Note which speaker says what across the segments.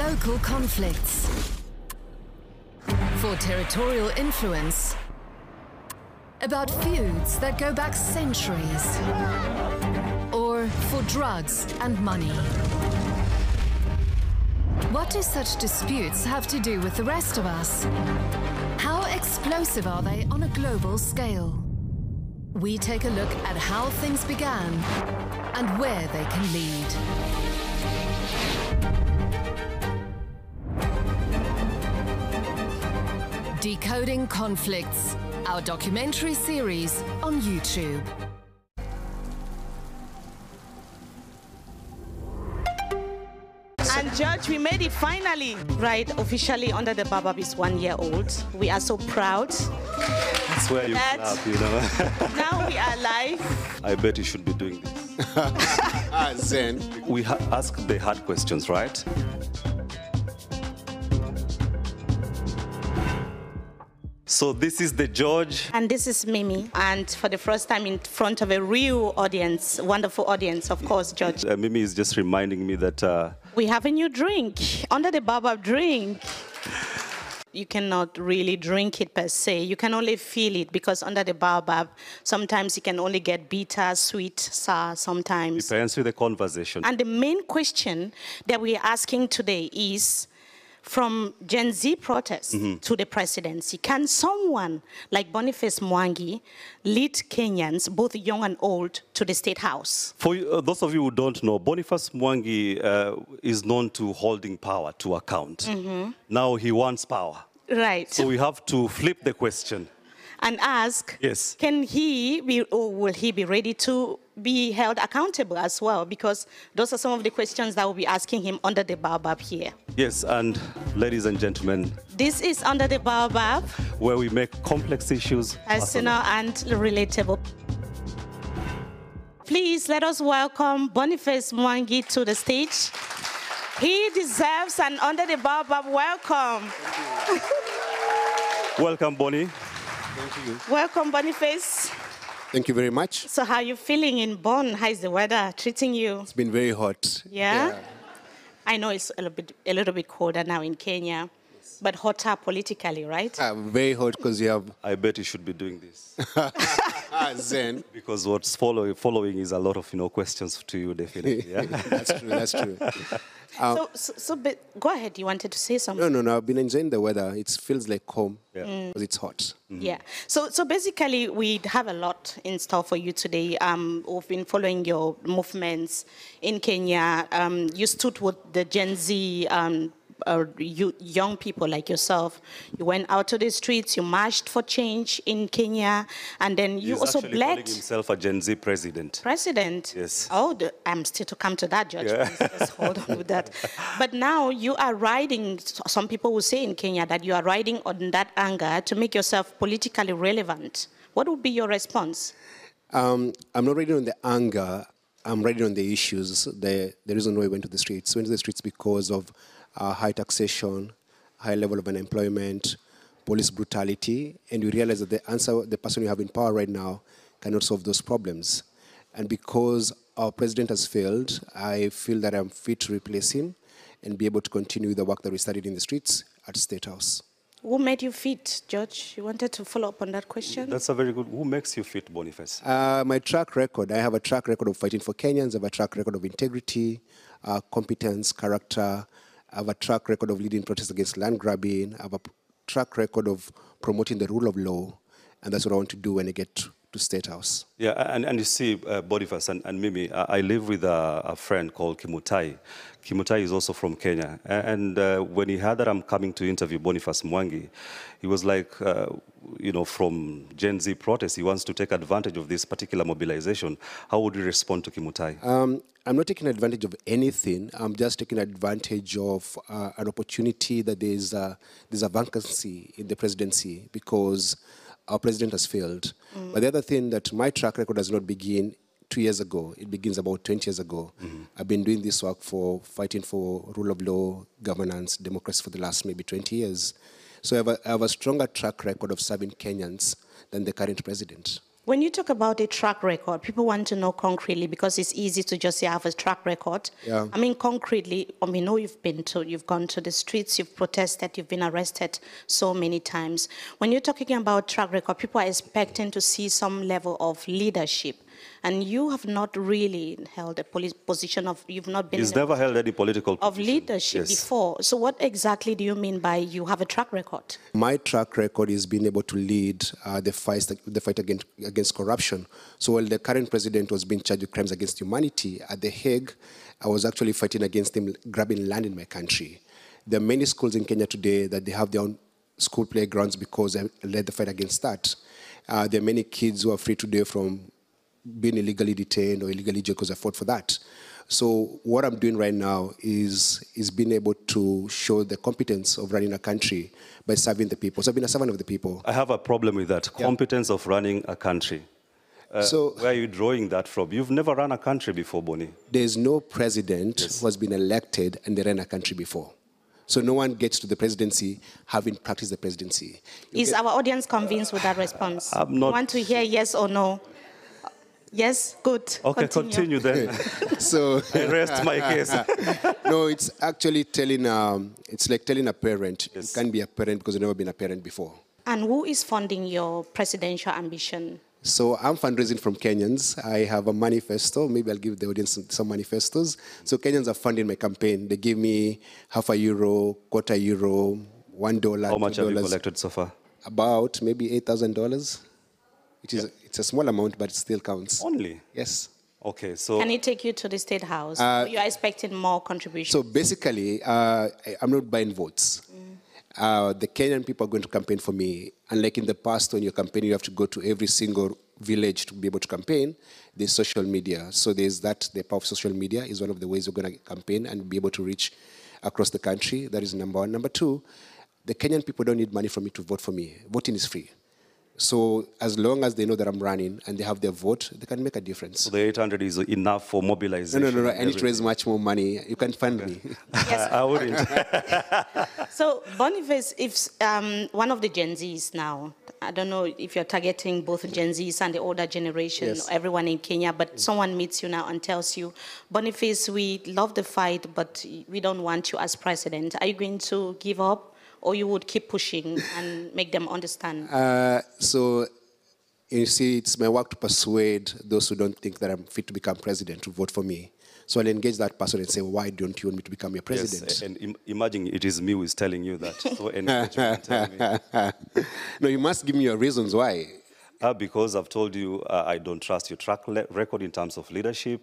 Speaker 1: local conflicts, for territorial influence, about feuds that go back centuries, or for drugs and money. What do such disputes have to do with the rest of us? How explosive are they on a global scale? We take a look at how things began and where they can lead. Decoding Conflicts, our documentary series on YouTube.
Speaker 2: And Judge, we made it finally, right? Officially under the Baobab is 1 year old. We are so proud.
Speaker 3: That's where you clap, you know.
Speaker 2: Now we are live.
Speaker 3: I bet you should be doing this.
Speaker 4: Zen.
Speaker 3: We ask the hard questions, right? So this is the George.
Speaker 2: And this is Mimi. And for the first time in front of a real audience, wonderful audience, of course, Judge.
Speaker 3: Mimi is just reminding me that...
Speaker 2: we have a new drink, under the Baobab drink. You cannot really drink it per se. You can only feel it because under the Baobab, sometimes you can only get bitter, sweet, sour sometimes.
Speaker 3: Depends with the conversation.
Speaker 2: And the main question that we're asking today is, from Gen Z protests to the presidency, can someone like Boniface Mwangi lead Kenyans, both young and old, to the State House?
Speaker 3: For those of you who don't know, Boniface Mwangi is known to holding power to account. Now he wants power.
Speaker 2: Right.
Speaker 3: So we have to flip the question.
Speaker 2: And ask,
Speaker 3: yes,
Speaker 2: can he be, or will he be ready to be held accountable as well? Because those are some of the questions that we'll be asking him under the Baobab here.
Speaker 3: Yes, and ladies and gentlemen,
Speaker 2: this is Under the Baobab,
Speaker 3: where we make complex issues
Speaker 2: personal and relatable. Please let us welcome Boniface Mwangi to the stage. He deserves an Under the Baobab welcome.
Speaker 3: Welcome, Bonnie.
Speaker 4: Thank you.
Speaker 2: Welcome, Boniface.
Speaker 4: Thank you very much.
Speaker 2: So how are you feeling in Bonn? How is the weather treating you?
Speaker 4: It's been very hot.
Speaker 2: Yeah? I know it's a little bit colder now in Kenya, but hotter politically, right?
Speaker 4: Very hot because you have...
Speaker 3: I bet you should be doing this.
Speaker 4: Zen.
Speaker 3: Because what's following is a lot of questions to you, definitely. Yeah?
Speaker 4: That's true, that's true.
Speaker 2: But go ahead, you wanted to say something?
Speaker 4: No, I've been enjoying the weather. It feels like home because it's hot.
Speaker 2: Yeah. So basically, we have a lot in store for you today. We've been following your movements in Kenya. You stood with the Gen Z young people like yourself. You went out to the streets, you marched for change in Kenya, and then you also
Speaker 3: bled.
Speaker 2: He's actually
Speaker 3: calling himself a Gen Z president.
Speaker 2: President?
Speaker 3: Yes.
Speaker 2: Oh, I'm still to come to that, Judge.
Speaker 3: Yeah.
Speaker 2: Please, just hold on with that. But now you are riding, some people will say in Kenya that you are riding on that anger to make yourself politically relevant. What would be your response?
Speaker 4: I'm not riding on the anger. I'm riding on the issues. The reason why we went to the streets. We went to the streets because of high taxation, high level of unemployment, police brutality, and we realize that the person we have in power right now cannot solve those problems. And because our president has failed, I feel that I'm fit to replace him and be able to continue the work that we started in the streets at State House.
Speaker 2: Who made you fit, George? You wanted to follow up on that question?
Speaker 3: That's a very good... Who makes you fit, Boniface?
Speaker 4: My track record. I have a track record of fighting for Kenyans. I have a track record of integrity, competence, character. I have a track record of leading protests against land grabbing. I have a track record of promoting the rule of law. And that's what I want to do when I get to State House.
Speaker 3: Yeah, and you see, Boniface and Mimi, I live with a friend called Kimutai. Kimutai is also from Kenya. And when he heard that I'm coming to interview Boniface Mwangi, he was like, from Gen Z protests, he wants to take advantage of this particular mobilization. How would you respond to Kimutai?
Speaker 4: I'm not taking advantage of anything. I'm just taking advantage of an opportunity that there's a vacancy in the presidency because our president has failed. But the other thing that my track record does not begin 2 years ago. It begins about 20 years ago. I've been doing this work for fighting for rule of law, governance, democracy for the last maybe 20 years. So I have a stronger track record of serving Kenyans than the current president.
Speaker 2: When you talk about a track record, people want to know concretely, because it's easy to just say I have a track record.
Speaker 4: Yeah.
Speaker 2: I mean, concretely, we know you've gone to the streets, you've protested, you've been arrested so many times. When you're talking about track record, people are expecting to see some level of leadership. And you have not really held a position of, you've not been
Speaker 3: He's never held any political position.
Speaker 2: of leadership before. So what exactly do you mean by you have a track record?
Speaker 4: My track record is being able to lead the fight against corruption. So while the current president was being charged with crimes against humanity at The Hague, I was actually fighting against him grabbing land in my country. There are many schools in Kenya today that they have their own school playgrounds because I led the fight against that. There are many kids who are free today from being illegally detained or illegally jailed because I fought for that. So what I'm doing right now is being able to show the competence of running a country by serving the people. So I've been a servant of the people.
Speaker 3: I have a problem with that, competence of running a country.
Speaker 4: So
Speaker 3: where are you drawing that from? You've never run a country before, Bonnie.
Speaker 4: There's no president who has been elected and they ran a country before. So no one gets to the presidency having practiced the presidency.
Speaker 2: Is our audience convinced with that response?
Speaker 3: I'm not.
Speaker 2: You want to hear yes or no? Yes, good.
Speaker 3: Okay, continue then.
Speaker 4: So
Speaker 3: I rest my case.
Speaker 4: No, it's actually telling, it's like telling a parent, you can't be a parent because you've never been a parent before.
Speaker 2: And who is funding your presidential ambition?
Speaker 4: So I'm fundraising from Kenyans. I have a manifesto. Maybe I'll give the audience some manifestos. So Kenyans are funding my campaign. They give me €0.50, €0.25, $1.
Speaker 3: How much have you
Speaker 4: $2.
Speaker 3: collected so far?
Speaker 4: About maybe $8,000. It's a small amount, but it still counts.
Speaker 3: Only?
Speaker 4: Yes.
Speaker 3: Okay, so...
Speaker 2: Can it take you to the State House? You are expecting more contributions?
Speaker 4: So basically, I'm not buying votes. The Kenyan people are going to campaign for me. Unlike in the past, when you're campaigning, you have to go to every single village to be able to campaign. There's social media. So there's that. The power of social media is one of the ways we're going to campaign and be able to reach across the country. That is number one. Number two, the Kenyan people don't need money from me to vote for me. Voting is free. So as long as they know that I'm running and they have their vote, they can make a difference.
Speaker 3: So the 800 is enough for mobilization?
Speaker 4: No. I need to raise much more money. You can fund me.
Speaker 2: Yes.
Speaker 3: I wouldn't.
Speaker 2: So Boniface, if one of the Gen Zs now, I don't know if you're targeting both Gen Zs and the older generation,
Speaker 4: Yes.
Speaker 2: everyone in Kenya, but someone meets you now and tells you, Boniface, we love the fight, but we don't want you as president. Are you going to give up? Or you would keep pushing and make them understand?
Speaker 4: So, you see, it's my work to persuade those who don't think that I'm fit to become president to vote for me. So I'll engage that person and say, why don't you want me to become your president?
Speaker 3: Yes, and imagine it is me who is telling you that. So engage me and tell me.
Speaker 4: No, you must give me your reasons why.
Speaker 3: Because I've told you I don't trust your track record in terms of leadership.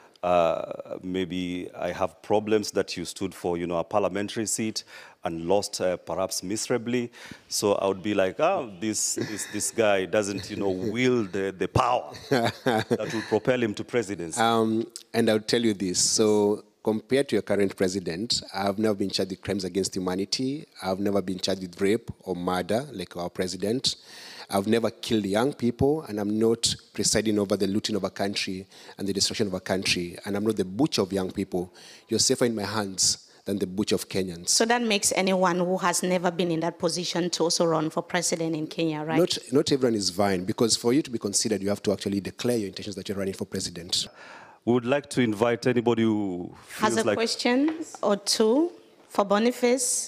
Speaker 3: Maybe I have problems that you stood for, a parliamentary seat and lost perhaps miserably. So I would be like, this guy doesn't, wield the power that will propel him to presidency.
Speaker 4: And I'll tell you this. So compared to your current president, I've never been charged with crimes against humanity. I've never been charged with rape or murder like our president. I've never killed young people, and I'm not presiding over the looting of a country and the destruction of a country, and I'm not the butcher of young people. You're safer in my hands than the butcher of Kenyans.
Speaker 2: So that makes anyone who has never been in that position to also run for president in Kenya, right?
Speaker 4: Not everyone is vying, because for you to be considered, you have to actually declare your intentions that you're running for president.
Speaker 3: We would like to invite anybody who feels
Speaker 2: has a question or two for Boniface.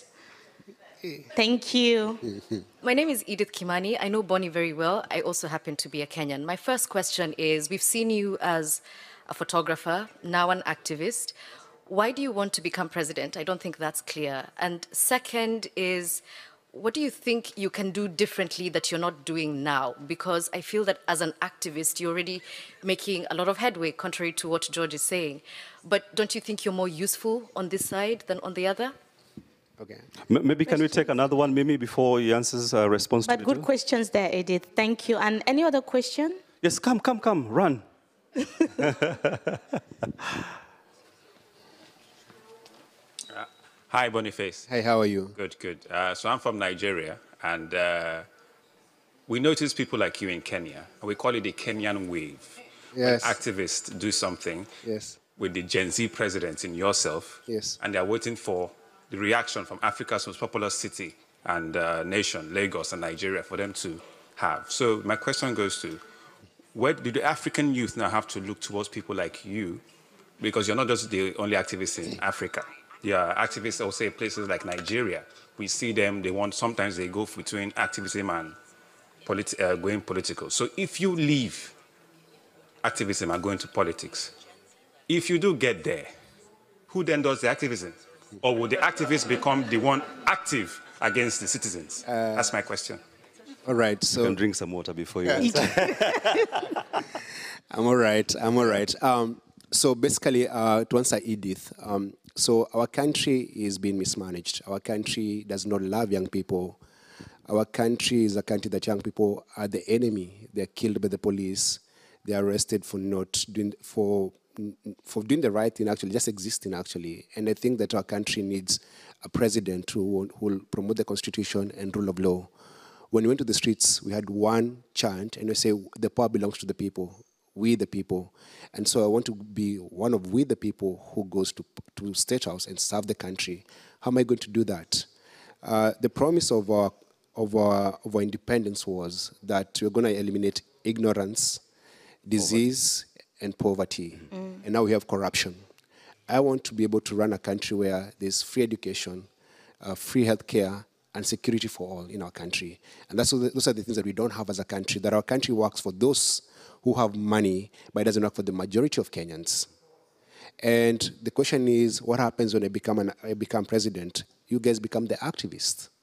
Speaker 2: Thank you.
Speaker 5: My name is Edith Kimani. I know Bonnie very well. I also happen to be a Kenyan. My first question is, we've seen you as a photographer, now an activist. Why do you want to become president? I don't think that's clear. And second is, what do you think you can do differently that you're not doing now? Because I feel that as an activist, you're already making a lot of headway, contrary to what George is saying. But don't you think you're more useful on this side than on the other?
Speaker 4: Okay.
Speaker 3: Maybe can we take another one, Mimi, before he answers response to
Speaker 2: But good questions there, Edith. Thank you. And any other question?
Speaker 3: Yes, come, run.
Speaker 6: Hi, Boniface.
Speaker 4: Hi, how are you?
Speaker 6: Good. So I'm from Nigeria, and we notice people like you in Kenya, and we call it the Kenyan wave.
Speaker 4: Yes.
Speaker 6: When activists do something
Speaker 4: Yes.
Speaker 6: with the Gen Z president in yourself,
Speaker 4: Yes.
Speaker 6: and they're waiting for the reaction from Africa's most populous city and nation, Lagos and Nigeria, for them to have. So my question goes to, where do the African youth now have to look towards people like you? Because you're not just the only activist in Africa. Yeah, activists also in places like Nigeria. We see them, sometimes they go between activism and going political. So if you leave activism and go into politics, if you do get there, who then does the activism? Or will the activists become the one active against the citizens? That's my question.
Speaker 4: All right, so...
Speaker 3: You can drink some water before you answer.
Speaker 4: I'm all right. So basically, to answer Edith, so our country is being mismanaged. Our country does not love young people. Our country is a country that young people are the enemy. They're killed by the police. They're arrested for not doing, for doing the right thing, actually, just existing, actually. And I think that our country needs a president who will promote the Constitution and rule of law. When we went to the streets, we had one chant, and we say, the power belongs to the people, we the people. And so I want to be one of we the people who goes to State House and serve the country. How am I going to do that? The promise of our independence was that we're going to eliminate ignorance, disease, and poverty. And now we have corruption. I want to be able to run a country where there's free education, free healthcare, and security for all in our country. And those are the things that we don't have as a country, that our country works for those who have money, but it doesn't work for the majority of Kenyans. And the question is, what happens when I become president? You guys become the activists.